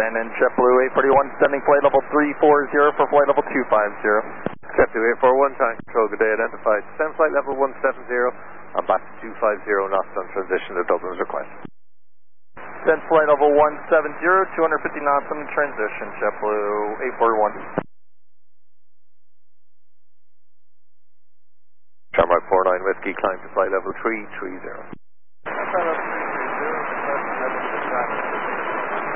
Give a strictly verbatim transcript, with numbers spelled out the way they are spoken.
Abandon JetBlue eight forty-one, sending flight level three four zero for flight level two five zero. JetBlue eight four one, time control, good day, identified. Send flight level one seven zero, I'm back to two five zero knots on transition to Dublin's request. Send flight level one seven zero, two fifty knots on transition, JetBlue eight four one. Shamrock four nine Whiskey, climb to flight level three three zero.